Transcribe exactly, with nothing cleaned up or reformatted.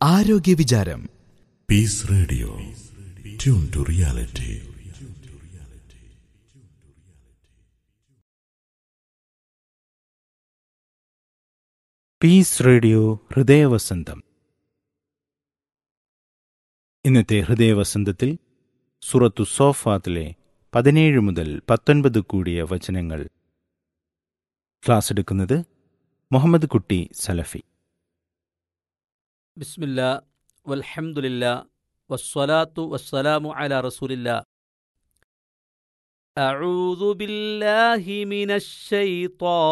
ആരോഗ്യ വിചാരം. Piece radio, tune to reality. Piece radio ഹൃദയവസന്തം. ഇന്നത്തെ ഹൃദയവസന്തത്തിൽ സൂറത്തു സോഫാത്തിലെ പതിനേഴ് മുതൽ പത്തൊൻപത് കൂടിയ വചനങ്ങൾ ക്ലാസ് എടുക്കുന്നത് മുഹമ്മദ് കുട്ടി സലഫി. ബിസ്മില്ലാ വൽഹംദുലില്ലാ വസ്സലാത്തു വസ്സലാമു അലാ റസൂലില്ലാ. അഊദു ബില്ലാഹി മിനശ് ശൈത്വാ